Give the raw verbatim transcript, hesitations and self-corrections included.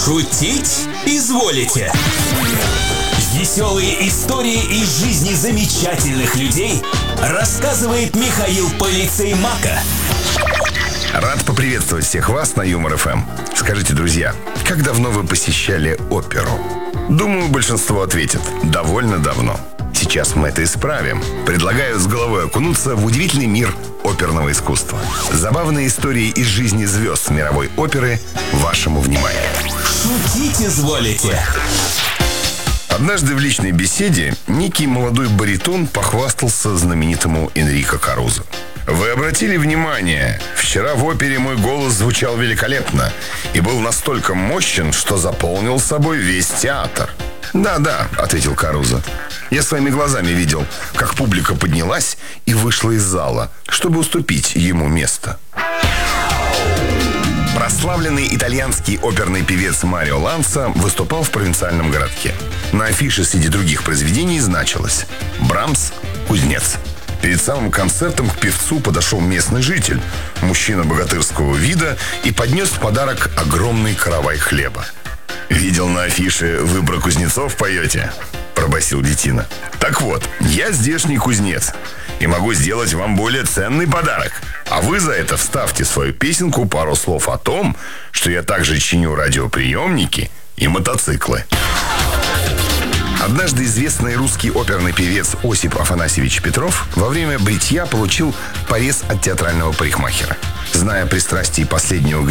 Шутить изволите? Веселые истории из жизни замечательных людей рассказывает Михаил Полицей Мака. Рад поприветствовать всех вас на Юмор эф эм. Скажите, друзья, как давно вы посещали оперу? Думаю, большинство ответит: довольно давно. Сейчас мы это исправим. Предлагаю с головой окунуться в удивительный мир оперного искусства. Забавные истории из жизни звезд мировой оперы вашему вниманию. Шутить изволите? Однажды в личной беседе некий молодой баритон похвастался знаменитому Энрико Карузо. Вы обратили внимание, вчера в опере мой голос звучал великолепно и был настолько мощен, что заполнил собой весь театр. «Да-да», — ответил Карузо. «Я своими глазами видел, как публика поднялась и вышла из зала, чтобы уступить ему место». Прославленный итальянский оперный певец Марио Ланца выступал в провинциальном городке. На афише среди других произведений значилось: «Брамс, кузнец». Перед самым концертом к певцу подошел местный житель, мужчина богатырского вида, и поднес в подарок огромный каравай хлеба. «Видел на афише, вы про кузнецов поете?» – пробасил детина. «Так вот, я здешний кузнец и могу сделать вам более ценный подарок. А вы за это вставьте в свою песенку пару слов о том, что я также чиню радиоприемники и мотоциклы». Однажды известный русский оперный певец Осип Афанасьевич Петров во время бритья получил порез от театрального парикмахера. Зная пристрастие последнего к